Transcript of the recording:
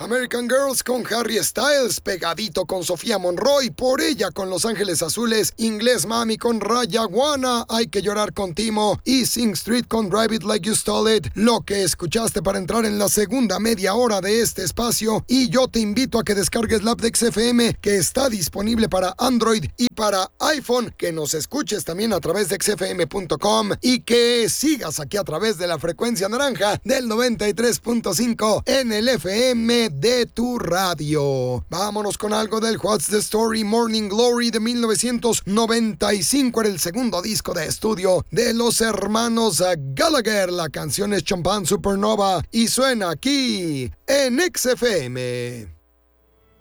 American Girls con Harry Styles, Pegadito con Sofía Monroy, Por ella con Los Ángeles Azules, Inglés Mami con Rayaguana, Hay que llorar con Timo y Sing Street con Drive It Like You Stole It. Lo que escuchaste para entrar en la segunda media hora de este espacio, y yo te invito a que descargues la app de XFM, que está disponible para Android y para iPhone, que nos escuches también a través de xfm.com y que sigas aquí a través de la frecuencia naranja del 93.5 en el FM de tu radio. Vámonos con algo del What's the Story Morning Glory de 1995. Era el segundo disco de estudio de los hermanos Gallagher. La canción es Champagne Supernova y suena aquí en XFM.